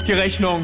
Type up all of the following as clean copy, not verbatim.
die Rechnung.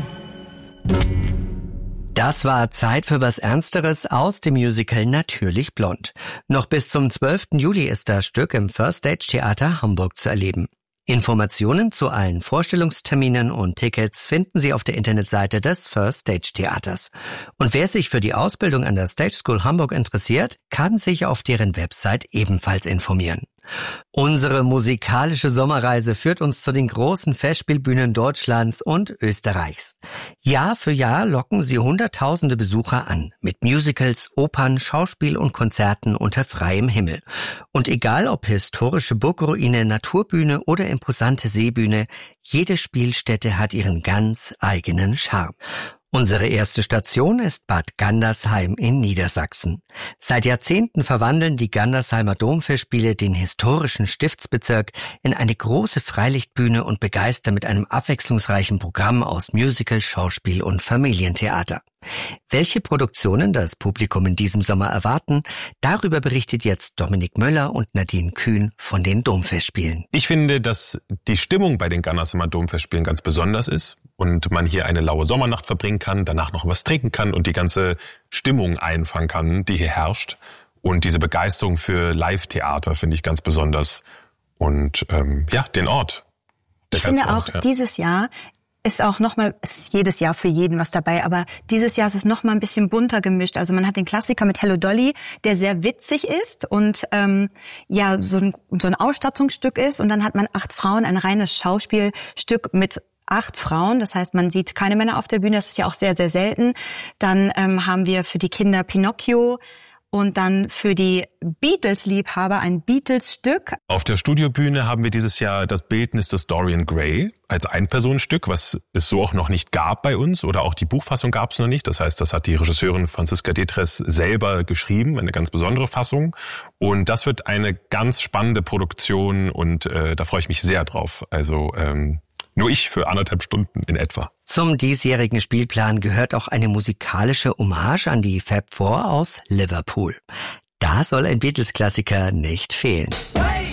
Das war Zeit für was Ernsteres aus dem Musical Natürlich blond. Noch bis zum 12. Juli ist das Stück im First Stage Theater Hamburg zu erleben. Informationen zu allen Vorstellungsterminen und Tickets finden Sie auf der Internetseite des First Stage Theaters. Und wer sich für die Ausbildung an der Stage School Hamburg interessiert, kann sich auf deren Website ebenfalls informieren. Unsere musikalische Sommerreise führt uns zu den großen Festspielbühnen Deutschlands und Österreichs. Jahr für Jahr locken sie Hunderttausende Besucher an, mit Musicals, Opern, Schauspiel und Konzerten unter freiem Himmel. Und egal ob historische Burgruine, Naturbühne oder imposante Seebühne, jede Spielstätte hat ihren ganz eigenen Charme. Unsere erste Station ist Bad Gandersheim in Niedersachsen. Seit Jahrzehnten verwandeln die Gandersheimer Domfestspiele den historischen Stiftsbezirk in eine große Freilichtbühne und begeistern mit einem abwechslungsreichen Programm aus Musical, Schauspiel und Familientheater. Welche Produktionen das Publikum in diesem Sommer erwarten, darüber berichtet jetzt Dominik Möller und Nadine Kühn von den Domfestspielen. Ich finde, dass die Stimmung bei den Gandersheimer Domfestspielen ganz besonders ist und man hier eine laue Sommernacht verbringen kann, danach noch was trinken kann und die ganze Stimmung einfangen kann, die hier herrscht. Und diese Begeisterung für Live-Theater finde ich ganz besonders. Und den Ort. Ich finde auch, dieses Jahr ist auch nochmal, es ist jedes Jahr für jeden was dabei, aber dieses Jahr ist es nochmal ein bisschen bunter gemischt. Also man hat den Klassiker mit Hello Dolly, der sehr witzig ist und so ein Ausstattungsstück ist. Und dann hat man 8 Frauen, ein reines Schauspielstück mit 8 Frauen. Das heißt, man sieht keine Männer auf der Bühne, das ist ja auch sehr, sehr selten. Dann haben wir für die Kinder Pinocchio. Und dann für die Beatles-Liebhaber ein Beatles-Stück. Auf der Studiobühne haben wir dieses Jahr das Bildnis des Dorian Gray als Einpersonenstück, was es so auch noch nicht gab bei uns. Oder auch die Buchfassung gab es noch nicht. Das heißt, das hat die Regisseurin Franziska Detres selber geschrieben, eine ganz besondere Fassung. Und das wird eine ganz spannende Produktion und da freue ich mich sehr drauf. Also nur ich für 1,5 Stunden in etwa. Zum diesjährigen Spielplan gehört auch eine musikalische Hommage an die Fab Four aus Liverpool. Da soll ein Beatles-Klassiker nicht fehlen. Hey!